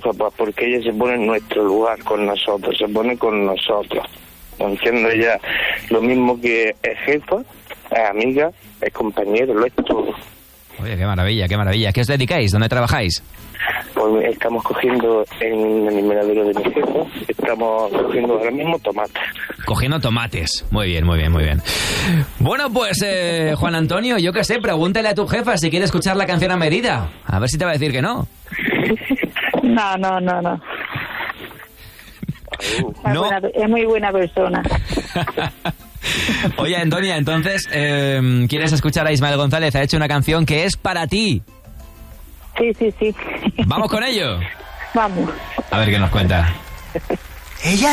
papá, porque ella se pone en nuestro lugar con nosotros, se pone con nosotros. Entiendo, ella lo mismo que es jefa, es amiga, es compañero, lo es todo. Oye, qué maravilla, qué maravilla. ¿Qué os dedicáis? ¿Dónde trabajáis? Pues estamos cogiendo en el invernadero de mi jefa, estamos cogiendo ahora mismo tomates. Cogiendo tomates. Muy bien, muy bien, muy bien. Bueno, pues, Juan Antonio, yo qué sé, pregúntale a tu jefa si quiere escuchar la canción a medida. A ver si te va a decir que no. No. ¿No? Es muy buena persona. Oye, Antonia, entonces, ¿quieres escuchar a Ismael González? Ha hecho una canción que es para ti. Sí. ¿Vamos con ello? Vamos. A ver qué nos cuenta. Ella